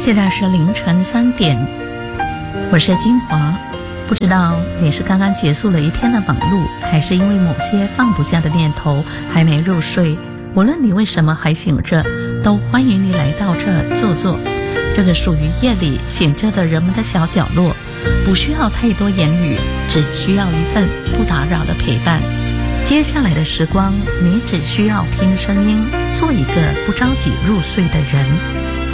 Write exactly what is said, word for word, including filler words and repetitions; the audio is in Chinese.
现在是凌晨三点，我是金华。不知道你是刚刚结束了一天的忙碌，还是因为某些放不下的念头还没入睡。无论你为什么还醒着，都欢迎你来到这坐坐。这个属于夜里醒着的人们的小角落，不需要太多言语，只需要一份不打扰的陪伴。接下来的时光，你只需要听声音，做一个不着急入睡的人。